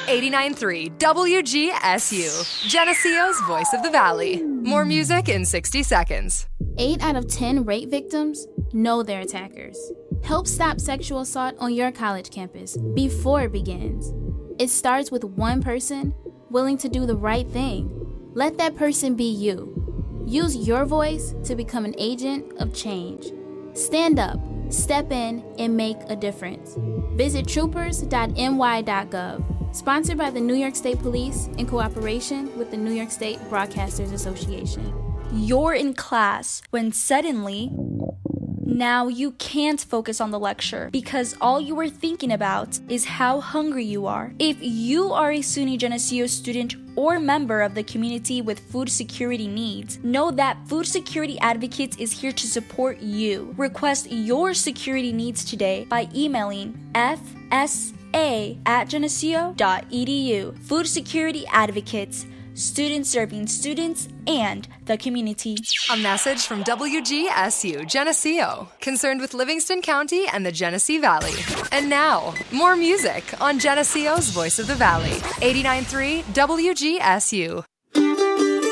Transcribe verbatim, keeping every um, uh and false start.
eighty-nine point three W G S U, Geneseo's Voice of the Valley. More music in sixty seconds. Eight out of ten rape victims know their attackers. Help stop sexual assault on your college campus before it begins. It starts with one person willing to do the right thing. Let that person be you. Use your voice to become an agent of change. Stand up, step in, and make a difference. Visit troopers dot N Y dot gov. Sponsored by the New York State Police in cooperation with the New York State Broadcasters Association. You're in class when suddenly, now you can't focus on the lecture because all you are thinking about is how hungry you are. If you are a SUNY Geneseo student or member of the community with food security needs, know that Food Security Advocates is here to support you. Request your security needs today by emailing F S A at geneseo dot E D U. Food Security Advocates, students serving students and the community. A message from W G S U Geneseo, concerned with Livingston County and the Genesee Valley. And now, more music on Geneseo's Voice of the Valley, eighty-nine point three W G S U.